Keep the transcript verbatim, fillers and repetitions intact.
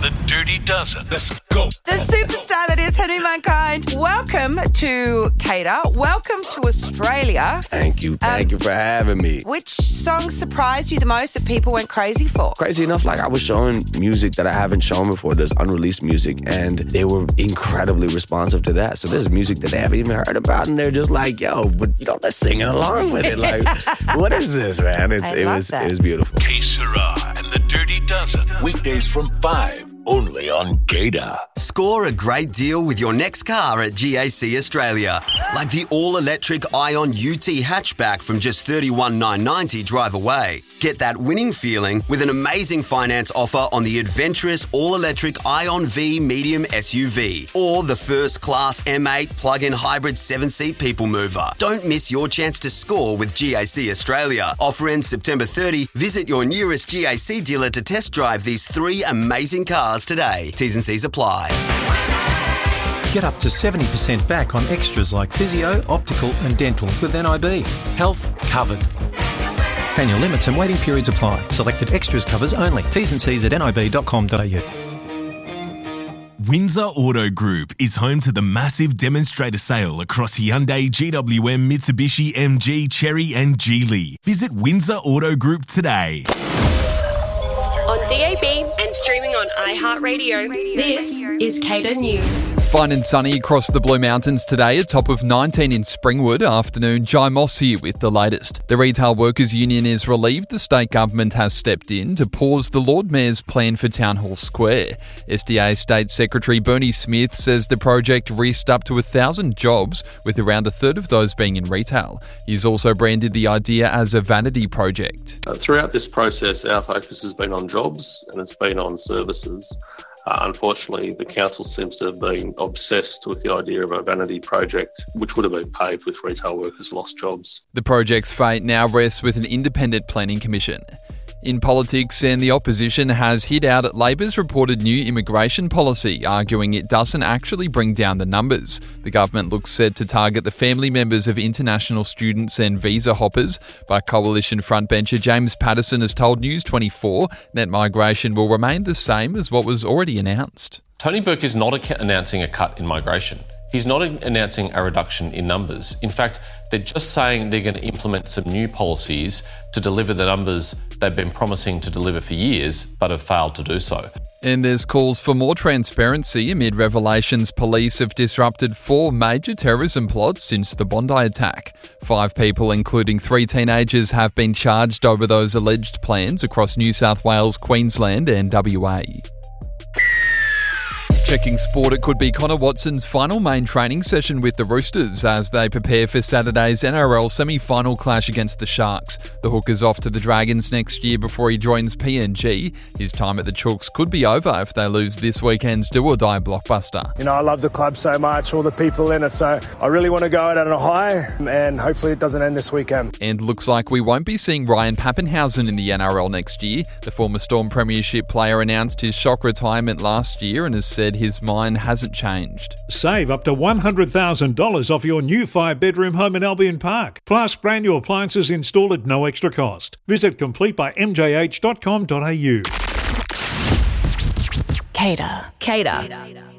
the Dirty Dozen. Let's go. The superstar that is Henry Mankind. Welcome to Cater. Welcome to Australia. Thank you. Thank um, you for having me. Which song surprised you the most that people went crazy for? Crazy enough, like I was showing music that I haven't shown before. There's unreleased music, and they were incredibly responsive to that. So there's music that they haven't even heard about, and they're just like, yo, but you know, they're singing along with it. Like, what is this, man? It's, I it love was that. It was beautiful. Que Sera and the Dirty Dozen. Weekdays from five. Only on Gator. Score a great deal with your next car at G A C Australia. Like the all-electric Ion U T hatchback from just thirty-one thousand nine hundred ninety dollars drive away. Get that winning feeling with an amazing finance offer on the adventurous all-electric Ion V medium S U V or the first-class M eight plug-in hybrid seven-seat people mover. Don't miss your chance to score with G A C Australia. Offer ends September thirtieth. Visit your nearest G A C dealer to test drive these three amazing cars today. T's and C's apply. Get up to seventy percent back on extras like physio, optical and dental with N I B. Health covered. Annual limits and waiting periods apply. Selected extras covers only. T's and C's at nib dot com dot a u. Windsor Auto Group is home to the massive demonstrator sale across Hyundai, G W M, Mitsubishi, M G, Chery and Geely. Visit Windsor Auto Group today. On D A B and streaming on iHeartRadio, this is Cater News. Fine and sunny across the Blue Mountains today, a top of nineteen in Springwood. Afternoon, Jai Moss here with the latest. The Retail Workers Union is relieved the state government has stepped in to pause the Lord Mayor's plan for Town Hall Square. S D A State Secretary Bernie Smith says the project risked up to a thousand jobs, with around a third of those being in retail. He's also branded the idea as a vanity project. Uh, throughout this process, our focus has been on jobs and it's been on services. Uh, unfortunately, the council seems to have been obsessed with the idea of a vanity project, which would have been paved with retail workers' lost jobs. The project's fate now rests with an independent planning commission. In politics, and the opposition has hit out at Labor's reported new immigration policy, arguing it doesn't actually bring down the numbers. The government looks set to target the family members of international students and visa hoppers, but Coalition frontbencher James Patterson has told News twenty-four net migration will remain the same as what was already announced. Tony Burke is not a- announcing a cut in migration. He's not announcing a reduction in numbers. In fact, they're just saying they're going to implement some new policies to deliver the numbers they've been promising to deliver for years, but have failed to do so. And there's calls for more transparency amid revelations police have disrupted four major terrorism plots since the Bondi attack. Five people, including three teenagers, have been charged over those alleged plans across New South Wales, Queensland and W A. Checking sport, it could be Connor Watson's final main training session with the Roosters as they prepare for Saturday's N R L semi-final clash against the Sharks. The hooker's off to the Dragons next year before he joins P N G. His time at the Chooks could be over if they lose this weekend's do-or-die blockbuster. You know, I love the club so much, all the people in it, so I really want to go out on a high, and hopefully it doesn't end this weekend. And looks like we won't be seeing Ryan Pappenhausen in the N R L next year. The former Storm Premiership player announced his shock retirement last year and has said his mind hasn't changed. Save up to one hundred thousand dollars off your new five-bedroom home in Albion Park. Plus, brand new appliances installed at no extra cost. Visit complete by m j h dot com dot a u. Cater. Cater.